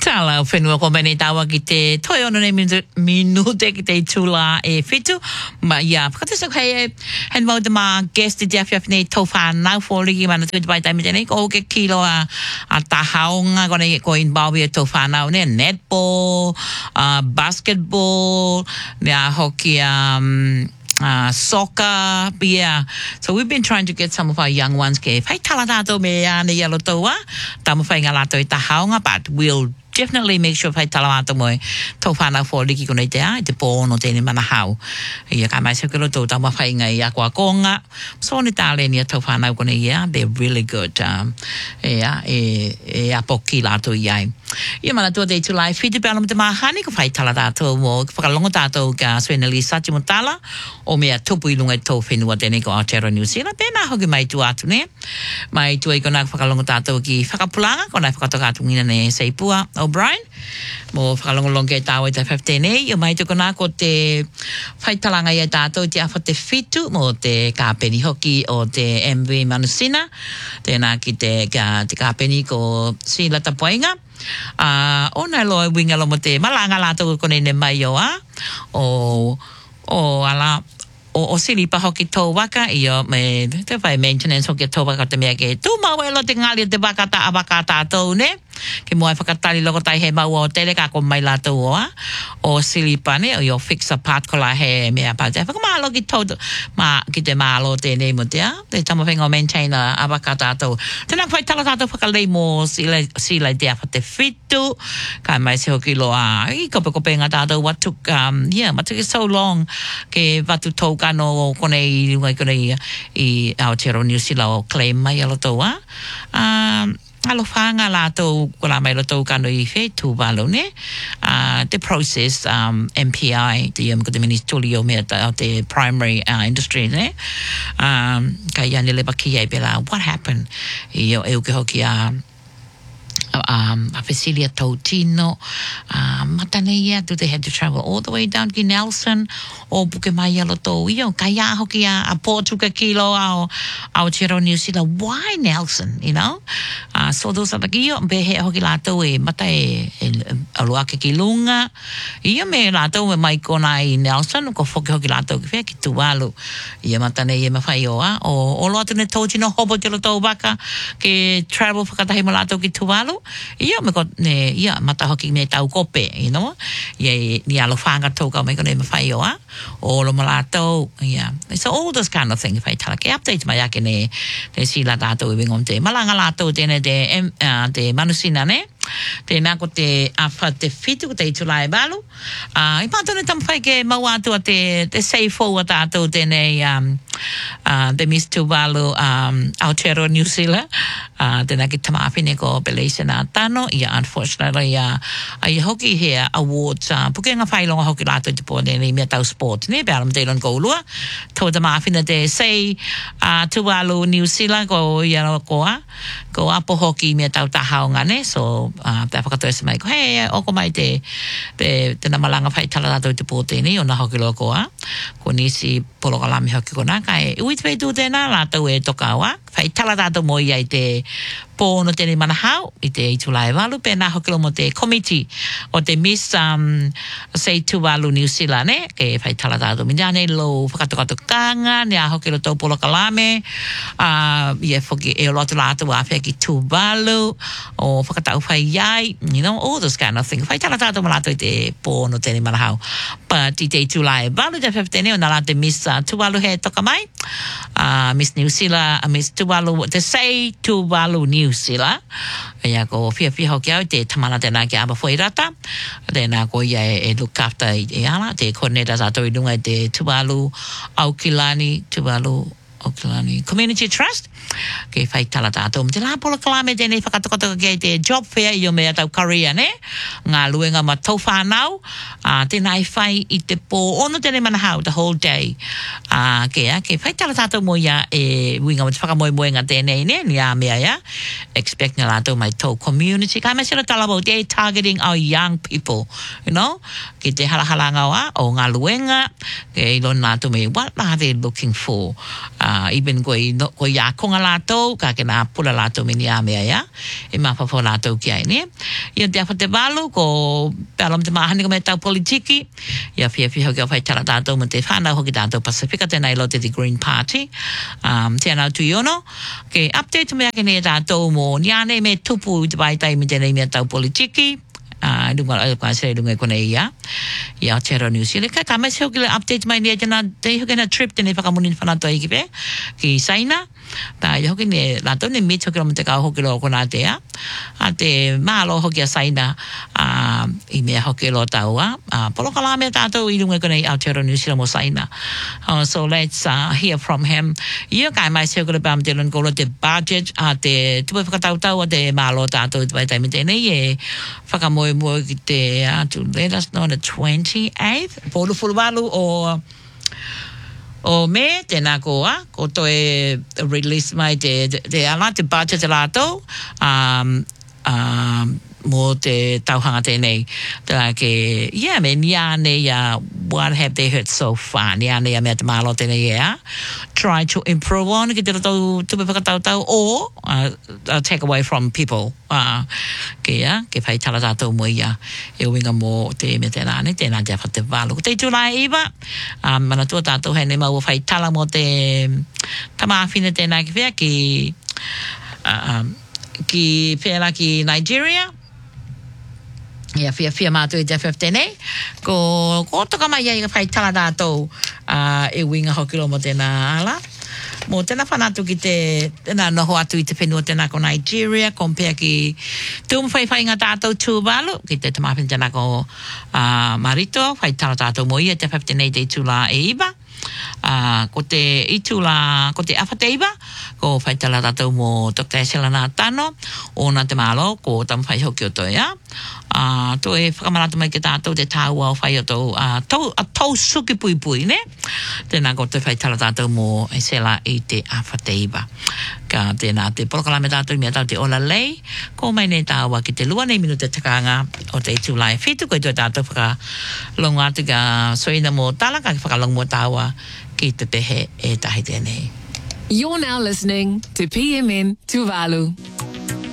Tala whenua ko mene tawa ki te toi ono nei minute ki te tula e whitu. Ma ia, whakatasa hei hen mau te mā guest te awhiawhi nei tau whanau whōriki mana tuku te pai taimi tēnei. Ko ke kilo a tahaonga ko nei ko involve e tau whanau ne netball, basketball, nea hoki soccer, yeah. So we've been trying to get some of our young ones ke whai tala tātou me ane yalo toa. Tamu whai ngā lātou i tahaonga, but we'll definitely make sure whai tala mātou moe tau whanau whōriki konei te a, te pōno tēne mana hau. Ia ka mai sakuro tō tamu whai ngai a kua konga. So ne tāle ni a tau whanau konei ia, they're really good. E apoki lātou iai. Ia mana tua te tulai whitu pe alamu te mahani ko whai tala tātou mo whakalongo tātou ka Suena Li Sati Mutala o mea tupu i lunga tō whenua tēne ko Aotearoa New Zealand. Pēnā hoki mai tu atu ne. Mai tua i kona whakalongo tātou ki whakapulanga kona whakatokatungina ne Seipua O'Brien. Mo whakalongolong ke tāua i te 15 e. Ia mai tu kona ko te whaitalanga i tātou te awha te whitu mo te kāpeni hoki o te MV Manusina. Tēnā ki te kāpeni ko Sila Tapuainga. Ona loa winga lo mo te malanga lātou kone ne mai o a. O silipa hoki tō waka i me te whai maintenance hoki tō waka te mea ke tū maua lo te ngali te waka ta awaka tātou ne. Ke moai whakatari loko tai he mau o tere ka ko mai lātou o a. O silipa ne o yo fix a part ko la he mea pa te whakamalo ki tō ki te mālo tēnei mo te a. Te tamo whenga o maintainer awaka tātou. Tēnā whai tala tātou whakalei mo sila te awha te whitu. Kai mai se hoki loa. I kope ngā tātou what took so long ke watu tō kano kone i Aotearoa New Zealand o claim mai alo tō a. Alo whanga lātou ko la mai lo tō kano i whe tūwalo ne. The process, MPI, ko te ministoli o mea o te primary industry ne. Kai ia nele baki ai pela, what happened? I o ke hoki a Cecilia Tautino, matane ia, do they had to travel all the way down ki Nelson, o puke mai alo tō, kai ia hoki a pōtuka kilo ao Aotearoa New Zealand, why Nelson, you know? So those are like, behe hoki lātou e mata e aluake ki lunga, me lātou e mai kona i Nelson, ko whoki hoki lātou ki whea ki Tuvalu, matane ia mawhai oa, o loa tune tōtino hobo ki lo tō waka, ke travel whakatahi mo lātou ki Tuvalu, me ko ne mata hoki me tau kope, you know. Ni alo whanga tōka me ko ne mawhai oa. O lo malato, So all those kind of things, whai tala ke update mai ake ne sila tātou i wingom te malanga lātou tēne te manusina ne. Tēnā ko te awha te whitu ko te itulai balu. I pātone tamwhai ke mau atua te seifo a tātou tēnei te Miss Tuvalu Aotearoa New Zealand. Tēnā ki tamawhine ko Belisa nā tano. Unfortunately, I hoki here awards. Puke ngā whailonga hoki lātou te pōne ni mea tau sport. Ne, bēram te ilon koulua. Tō tamawhine te sei Tuvalu New Zealand ko koa. Ko apo hoki mea tau tahaonga ne. So, te whakatoe se mai ko, oko mai tēnā malanga whai tala tātou te pōtēni, o nā hoki loa koa. Ko nisi polokalami hoki ko nā, kai ui te whaitu tēnā, lātou e toka awa. Whai tala tātou mo ia i te pōno tēne mana hau, i te itulai walu, pēnā hoki lo mo te committee o te Miss Sei Tuvalu New Zealand, ne? Ke whai tala tātou minane lo whakatokatokanga, nea hoki lo tau polokalame, whoki e o lotu lātou a whea ki Tuvalu, o whakatau whai iai, you know, all those kind of things. Whai tala tātou ma lātou i te pōno tēne mana hau. But i te itulai walu, te whewhtene, o nā lātou Miss Tuvalu he toka mai, Miss New Zealand, Miss Tuvalu, te Sei Tuvalu New Zealand. Ia ko whia hoki au te tamana tēnā ki aba whairata. Tēnā ko ia e look after i ala, te koordinators ato i lunga i te Tuvalu Aukilani Community Trust. Ke whai tala tātou. Te lāpola kalame tēnei whakatokatoka kei te job fair i o mea tau Korea ne. Ngā luenga ma tau whānau. Tēnai whai i te pō ono tēnei mana hau the whole day. Ke whai tala tātou mo ia e winga mo te whakamoemoenga tēnei ne. Ni a mea ia. Expect nga lātou mai tau community. Kai mai sera tala mo te targeting our young people. You know. Ke te halahalanga o ngā luenga. Ke ilon lātou me what are they looking for? Even ko ia konga whanga lato, ka ke na pula lato mini a mea ia, e mawhawha lato ki ai ne. Ia te awha te walu, ko pealam te mahani ko me tau politiki, ia fia hoki o whai tala tātou mo te whanau hoki tātou Pasifika, tēnei lo te Green Party, tēnau tui ono, ke update mea ke ne tātou mo niane me tupu i te baitai me tēnei mea tau politiki, dunga ka se dunga ko nei ia Aotearoa New Zealand ka mai se hoki update mai ne tena te hoki na trip tene whakamunin whanata i kipe ki Saina ta hoki ne lato ne meet hoki mo te ka hoki lo ko na te a te malo hoki a Saina i mea hoki lo taua polo kala me tato i dunga ko nei Aotearoa New Zealand mo Saina so let's hear from him ia ka mai se hoki pam te lon ko te budget te tupe whakatautau a te malo tato i te me tene e whakamoe mo ki te to let us know the 28th polo fulwalu o me tēnā koa ko toe release mai te ala te budget te lato mo te tauhanga tēnei tā ke me niane what have they heard so far niane mea te malo tēnei try to improve on ki te tau tupe whakatautau or take away from people ke whai tala tātou mo ia e winga mo te me tēnā tēnā te awha te walu te July iwa mana tua tātou hei ne mau whai tala mo te tamawhine tēnā ki whea ki whea ki Nigeria ia fia mātou i te wheftenei ko toka mai ai whai tala tātou e winga hoki lo mo tēnā ala mo tēnā whanatu ki tēnā noho atu i te whenua tēnā ko Nigeria compare ki tūma whai ngā tātou Tuvalu ki te tamawhine tēnā ko Marito whai tala tātou mo ia te wheftenei te tula e iba ko te itula ko te awhateiba ko whai tala tātou mo Dr. Selena Tano o nā te malo ko tam whai hoki o toia to e whakamarata mai ke tātou te tāua o whai o tau suki pui pui ne tēnā ko te whai tala tātou mo e sela i te awhateiba ka tēnā te porokalame tātou mea tau te ola lei ko mai ne tāua ki te lua nei minute takanga o te itula e whitu ko i tō tātou whakalonga atu ka soina mo tala ka whakalonga mo tāua ki te pehe e tahi tēnei. You're now listening to PMN Tuvalu.